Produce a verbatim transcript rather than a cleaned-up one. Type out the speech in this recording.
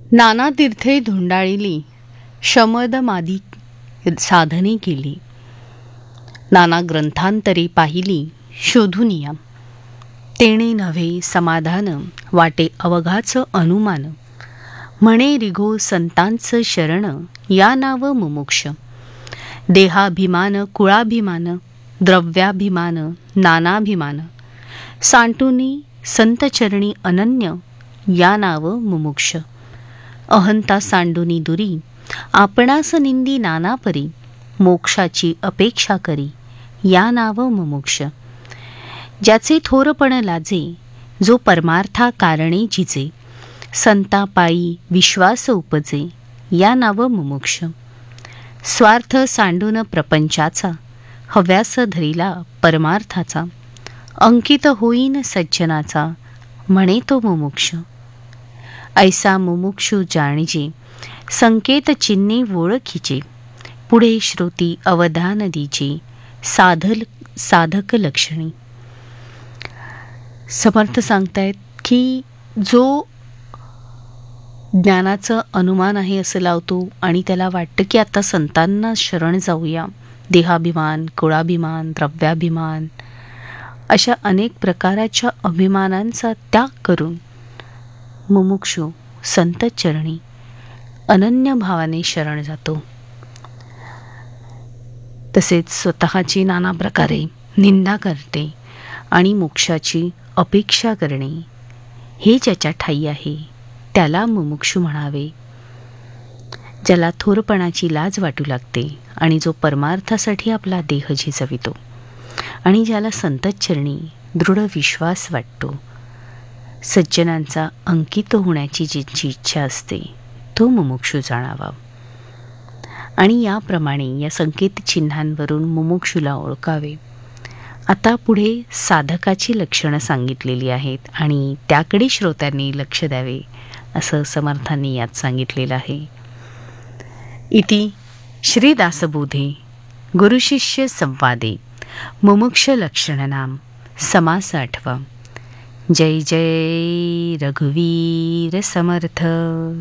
नाना तीर्थे धुंडाळिली, शमदमादी साधने केली. नाना ग्रंथांतरे पाहिली, शोधुनिया. तेणे नव्हे समाधान, वाटे अवघाच अनुमान. म्हणे रिघो संतांचं शरण, या नाव मुमुक्ष. देहाभिमान कुळाभिमान, द्रव्याभिमान नानाभिमान. सांटुनी संतचरणी अनन्य, या नाव मुमुक्ष. अहंता सांडुनी दुरी, आपणास निंदी नाना परी. मोक्षाची अपेक्षा करी, या नाव मुमुक्ष. ज्याचे थोरपण लाजे, जो परमार्था कारणे झिजे. संता पायी विश्वास उपजे, या नाव मुमुक्ष. स्वार्थ सांडून प्रपंचाचा, हव्यास धरिला परमार्थाचा. अंकित होईन सज्जनाचा, म्हणे तो मुमुक्ष. ऐसा मुमुक्षु जाणिजे, संकेत चिन्हे ओळखीचे. पुढे श्रुती अवधान दीजे, साधल साधक लक्षणी. समर्थ सांगतायत की जो ज्ञानाचं अनुमान आहे असं लावतो आणि त्याला वाटतं की आता संतांना शरण जाऊया. देहाभिमान कुळाभिमान द्रव्याभिमान अशा अनेक प्रकाराच्या अभिमानांचा त्याग करून मुमुक्षू संत चरणी अनन्य भावाने शरण जातो. तसेच स्वतःची नाना प्रकारे निंदा करते आणि मोक्षाची अपेक्षा करणे हे ज्याच्या ठायी आहे त्याला मुमुक्षू म्हणावे. ज्याला थोरपणाची लाज वाटू लागते आणि जो परमार्थासाठी आपला देह झिजवितो आणि ज्याला संतचरणी दृढ विश्वास वाटतो. सज्जनांचा अंकित होण्याची ज्याची इच्छा असते तो मुमुक्षू जाणावा. आणि याप्रमाणे या संकेत चिन्हांवरून मुमुक्षूला ओळखावे. आता पुढे साधकाची लक्षणं सांगितलेली आहेत आणि त्याकडे श्रोत्यांनी लक्ष द्यावे असं समर्थांनी यात सांगितलेलं आहे. इति श्रीदासबोधे गुरुशिष्य संवादे मुमुक्ष लक्षणनाम समास आठवा. जय जय रघुवीर समर्थ.